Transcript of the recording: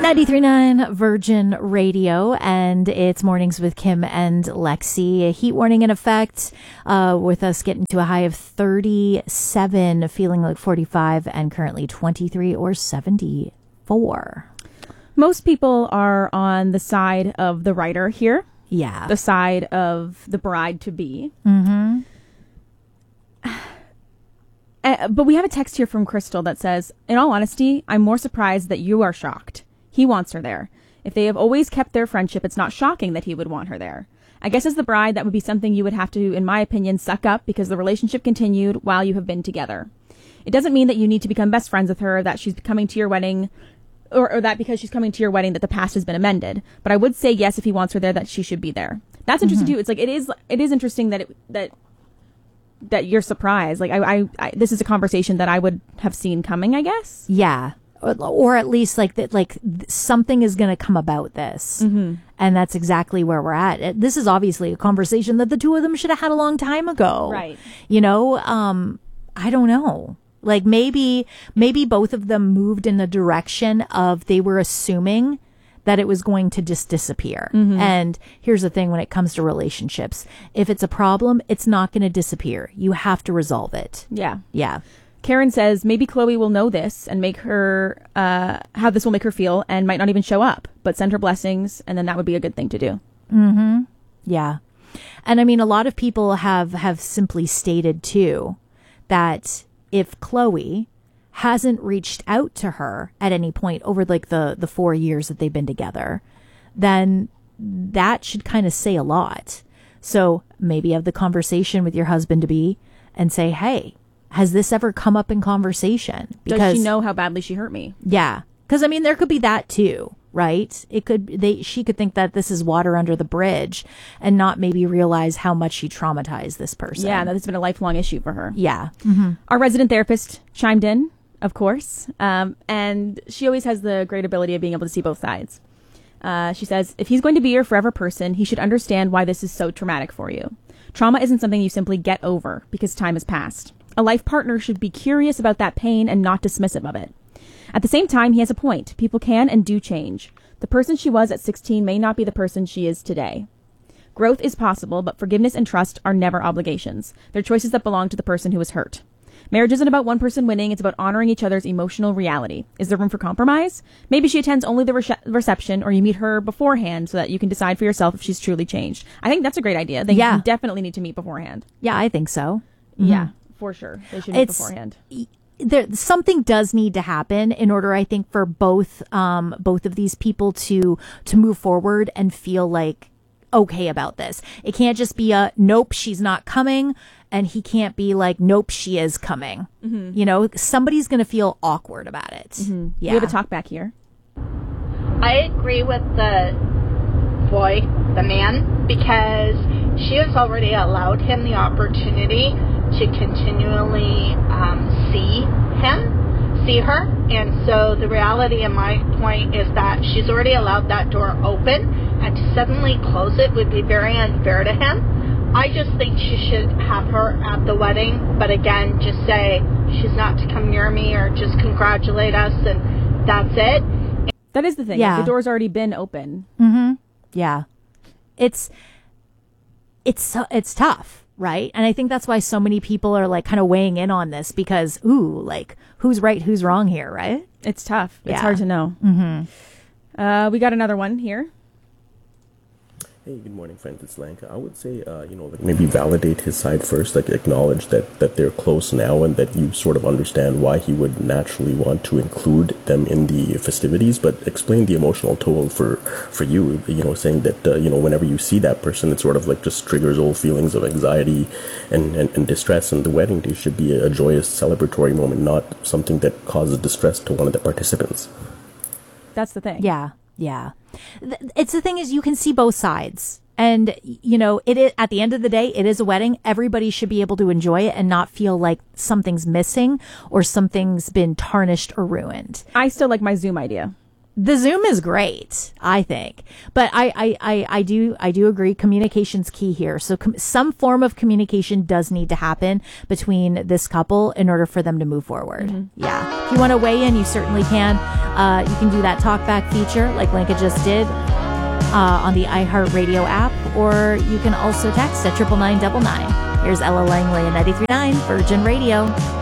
93.9 Virgin Radio, and it's Mornings with Kim and Lexi. A heat warning in effect, with us getting to a high of 37, feeling like 45, and currently 23 or 74. Most people are on the side of the writer here. Yeah. The side of the bride-to-be. Mm-hmm. But we have a text here from Crystal that says, in all honesty, I'm more surprised that you are shocked. He wants her there. If they have always kept their friendship, it's not shocking that he would want her there. I guess as the bride, that would be something you would have to, in my opinion, suck up because the relationship continued while you have been together. It doesn't mean that you need to become best friends with her, that she's coming to your wedding, or that because she's coming to your wedding that the past has been amended. But I would say yes, if he wants her there, that she should be there. That's interesting too. It's like it is interesting that you're surprised. Like I this is a conversation that I would have seen coming, I guess. Yeah. Or at least like that, like something is going to come about this. Mm-hmm. And that's exactly where we're at. This is obviously a conversation that the two of them should have had a long time ago. Right. You know, I don't know. Like maybe both of them moved in the direction of they were assuming that it was going to just disappear. Mm-hmm. And here's the thing when it comes to relationships. If it's a problem, it's not going to disappear. You have to resolve it. Yeah. Yeah. Karen says maybe Chloe will know this and make her, how this will make her feel and might not even show up, but send her blessings. And then that would be a good thing to do. Mm-hmm. Yeah. And I mean, a lot of people have simply stated too that if Chloe hasn't reached out to her at any point over like the 4 years that they've been together, then that should kind of say a lot. So maybe have the conversation with your husband to be and say, hey, has this ever come up in conversation? Because does she know how badly she hurt me? Yeah. Because I mean, there could be that too, right? She could think that this is water under the bridge and not maybe realize how much she traumatized this person. Yeah, that has been a lifelong issue for her. Yeah. Mm-hmm. Our resident therapist chimed in, of course, and she always has the great ability of being able to see both sides. She says, if he's going to be your forever person, he should understand why this is so traumatic for you. Trauma isn't something you simply get over because time has passed. A life partner should be curious about that pain and not dismissive of it. At the same time, he has a point. People can and do change. The person she was at 16 may not be the person she is today. Growth is possible, but forgiveness and trust are never obligations. They're choices that belong to the person who was hurt. Marriage isn't about one person winning. It's about honoring each other's emotional reality. Is there room for compromise? Maybe she attends only the reception, or you meet her beforehand so that you can decide for yourself if she's truly changed. I think that's a great idea. They definitely need to meet beforehand. Yeah, I think so. Mm-hmm. Yeah, for sure. They should meet beforehand. Something does need to happen in order, I think, for both of these people to move forward and feel like okay about this. It can't just be a nope, she's not coming, and he can't be like nope, she is coming. Mm-hmm. You know, somebody's going to feel awkward about it. Mm-hmm. Yeah. We have a talk back here. I agree with the boy, the man, because she has already allowed him the opportunity to continually see her, and so the reality in my point is that she's already allowed that door open, and to suddenly close it would be very unfair to him. I just think she should have her at the wedding, but again, just say she's not to come near me or just congratulate us, and that's it. That is the thing. Yeah. The door's already been open. Mm-hmm. Yeah. It's tough. Right. And I think that's why so many people are like kind of weighing in on this because, like who's right, who's wrong here. Right. It's tough. It's hard to know. Mm-hmm. We got another one here. Hey, good morning, friends. It's Lanka. I would say, like maybe validate his side first, like acknowledge that they're close now and that you sort of understand why he would naturally want to include them in the festivities, but explain the emotional toll for you, saying that, whenever you see that person, it sort of like just triggers old feelings of anxiety and distress, and the wedding day should be a joyous celebratory moment, not something that causes distress to one of the participants. That's the thing. Yeah. Yeah. It's the thing is you can see both sides. And, it is, at the end of the day, it is a wedding. Everybody should be able to enjoy it and not feel like something's missing or something's been tarnished or ruined. I still like my Zoom idea. the Zoom is great, I think, but I do agree. Communication's key here. So some form of communication does need to happen between this couple in order for them to move forward. Yeah. If you want to weigh in, you certainly can. You can do that talkback feature like Lenka just did on the iHeartRadio app, or you can also text at 99999. Here's Ella Langley at 93.9 Virgin Radio.